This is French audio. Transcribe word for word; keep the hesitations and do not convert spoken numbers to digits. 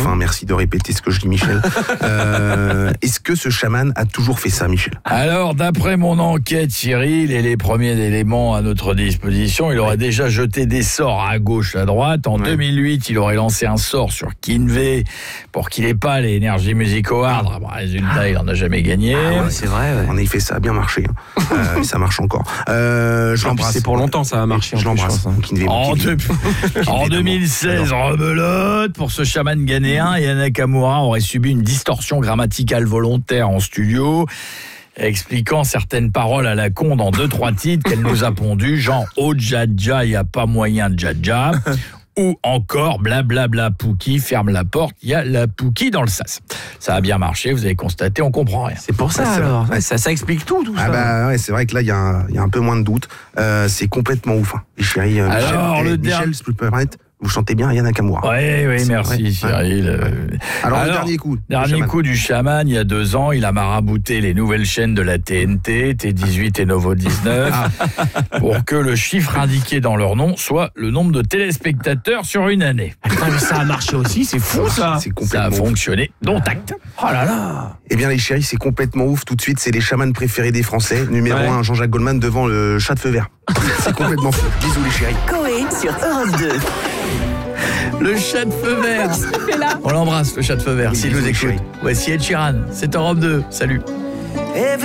Enfin, merci de répéter ce que je dis, Michel. euh, est-ce que ce chaman a toujours fait ça, Michel ? Alors, d'après mon enquête, Cyril, et les premiers éléments à notre disposition, il aurait déjà jeté des sorts à gauche, à droite. En ouais. deux mille huit, il aurait lancé un sort sur Kinvey pour qu'il n'ait pas les Energy Music Awards. Bon, résultat, il n'en a jamais gagné. Ah ouais, c'est vrai. Ouais. En effet, ça a bien marché. Hein. euh, ça marche encore. Euh, je l'embrasse. C'est pour longtemps, ça a marché. Je l'embrasse. Hein. Kinvey, en, Kinvey. De... en deux mille seize, rebelote pour ce chaman ghanéen. Yana Nakamura aurait subi une distorsion grammaticale volontaire en studio, expliquant certaines paroles à la con dans deux, trois titres qu'elle nous a pondu, genre « Oh, dja-dja, y a pas moyen de dja-dja » ou encore « Blablabla Pouki, ferme la porte, il y a la Pouki dans le sas ». Ça a bien marché, vous avez constaté, on comprend rien. C'est pour ça ouais, alors, ouais, ça, ça explique tout, tout ah ça. Bah, ouais, c'est vrai que là, il y, y a un peu moins de doute. Euh, c'est complètement ouf. Hein. Et chérie, euh, alors, Michel, le eh, Michel, si je peux me permettre, vous chantez bien Yana Nakamura. Oui, oui, merci vrai. Cyril. Ouais. Alors, Alors, le dernier coup. Dernier coup du chaman, il y a deux ans, il a marabouté les nouvelles chaînes de la T N T, T dix-huit et Novo dix-neuf, ah. pour que le chiffre indiqué dans leur nom soit le nombre de téléspectateurs sur une année. Putain, mais ça a marché aussi, c'est fou ça. C'est ça a fonctionné, dont acte. Oh là là. Eh bien les chéris, c'est complètement ouf. Tout de suite, c'est les chamans préférés des Français. Numéro ouais. un, Jean-Jacques Goldman devant le chat de feu vert. C'est complètement fou. Bisous les chéris. Coé sur Europe deux. Le chat de feu vert. On l'embrasse, le chat de feu vert, s'il nous écoute. Voici Ed Sheeran, c'est Europe deux. Salut.